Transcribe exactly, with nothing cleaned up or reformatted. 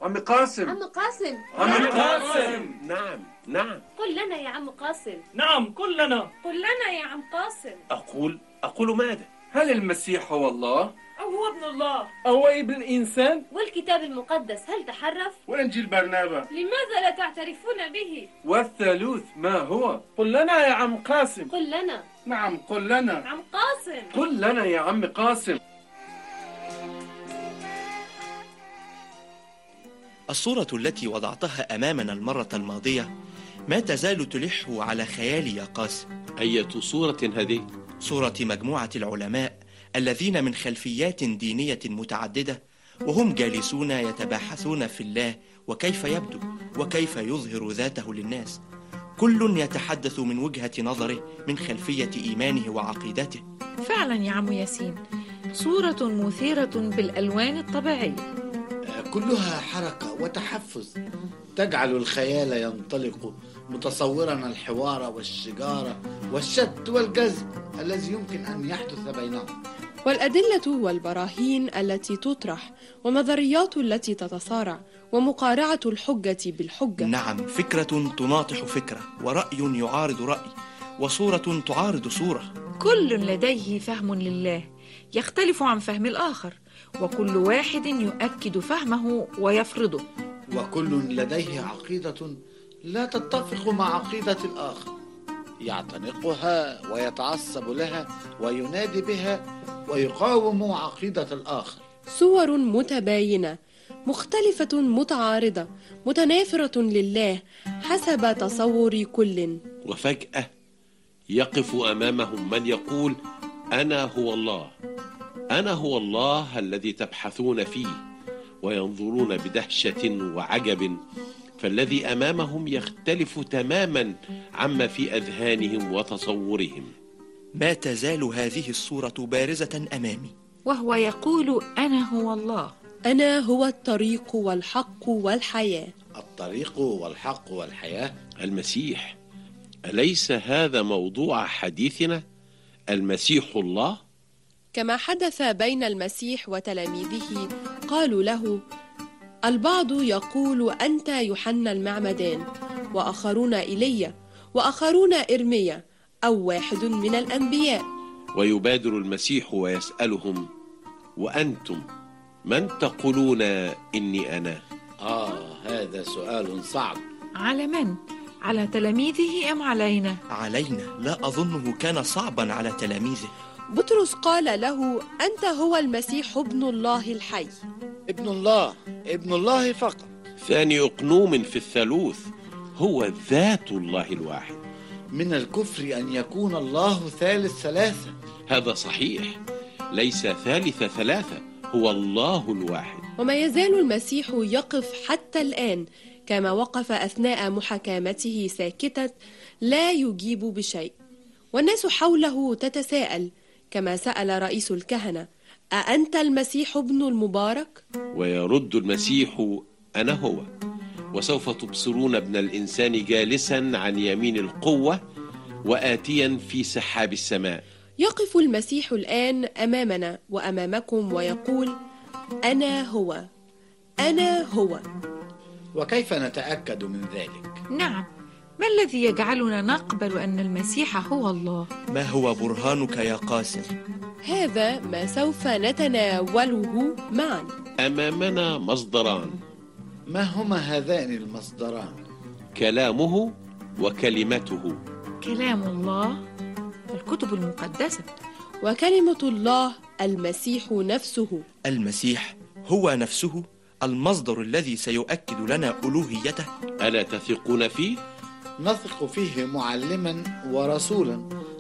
عم قاسم. عم قاسم. عم قاسم. نعم نعم. قل لنا يا عم قاسم. نعم قل لنا. قل لنا يا عم قاسم. أقول أقول ماذا؟ هل المسيح هو الله؟ أو هو ابن الله؟ أو ابن الإنسان؟ والكتاب المقدس هل تحرف؟ وإنجيل برنابا لماذا لا تعترفون به؟ والثالوث ما هو؟ قل لنا يا عم قاسم. قل لنا. نعم قل لنا. عم قاسم. قل لنا يا عم قاسم. الصورة التي وضعتها أمامنا المرة الماضية ما تزال تلح على خيالي يا قاسم. أية صورة هذه؟ صورة مجموعة العلماء الذين من خلفيات دينية متعددة وهم جالسون يتباحثون في الله وكيف يبدو وكيف يظهر ذاته للناس، كل يتحدث من وجهة نظره من خلفية إيمانه وعقيدته. فعلا يا عم ياسين، صورة مثيرة بالألوان الطبيعية، كلها حركة وتحفز تجعل الخيال ينطلق متصورا الحوار والشجارة والشد والجذب الذي يمكن أن يحدث بينهم، والأدلة والبراهين التي تطرح ونظريات التي تتصارع ومقارعة الحجة بالحجة. نعم، فكرة تناطح فكرة ورأي يعارض رأي وصورة تعارض صورة. كل لديه فهم لله يختلف عن فهم الآخر، وكل واحد يؤكد فهمه ويفرضه، وكل لديه عقيدة لا تتفق مع عقيدة الآخر، يعتنقها ويتعصب لها وينادي بها ويقاوم عقيدة الآخر. صور متباينة مختلفة متعارضة متنافرة لله حسب تصور كل، وفجأة يقف أمامهم من يقول أنا هو الله، أنا هو الله الذي تبحثون فيه، وينظرون بدهشة وعجب، فالذي أمامهم يختلف تماما عما في أذهانهم وتصورهم. ما تزال هذه الصورة بارزة أمامي، وهو يقول أنا هو الله، أنا هو الطريق والحق والحياة. الطريق والحق والحياة المسيح، أليس هذا موضوع حديثنا؟ المسيح الله؟ كما حدث بين المسيح وتلاميذه قالوا له: البعض يقول أنت يوحنا المعمدان، وآخرون إيليا، وآخرون إرميا، أو واحد من الأنبياء. ويبادر المسيح ويسألهم: وأنتم من تقولون إني أنا؟ آه هذا سؤال صعب. على من؟ على تلاميذه أم علينا؟ علينا. لا أظنه كان صعبا على تلاميذه. بطرس قال له: أنت هو المسيح ابن الله الحي. ابن الله، ابن الله فقط. ثاني أقنوم في الثالوث، هو ذات الله الواحد. من الكفر أن يكون الله ثالث ثلاثة. هذا صحيح، ليس ثالث ثلاثة، هو الله الواحد. وما يزال المسيح يقف حتى الآن كما وقف أثناء محاكمته ساكتا لا يجيب بشيء، والناس حوله تتساءل كما سأل رئيس الكهنة: أأنت المسيح ابن المبارك؟ ويرد المسيح: أنا هو، وسوف تبصرون ابن الإنسان جالسا عن يمين القوة وآتيا في سحاب السماء. يقف المسيح الآن أمامنا وأمامكم ويقول: أنا هو، أنا هو. وكيف نتأكد من ذلك؟ نعم، ما الذي يجعلنا نقبل أن المسيح هو الله؟ ما هو برهانك يا قاسم؟ هذا ما سوف نتناوله معا. أمامنا مصدران. ما هما هذان المصدران؟ كلامه وكلمته. كلام الله الكتب المقدسة، وكلمة الله المسيح نفسه. المسيح هو نفسه المصدر الذي سيؤكد لنا ألوهيته. ألا تثقون فيه؟ نثق فيه معلما ورسولا